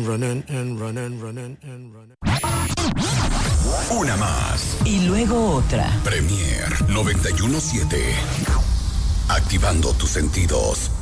Una más. Y luego otra. Premier 91.7. Activando tus sentidos.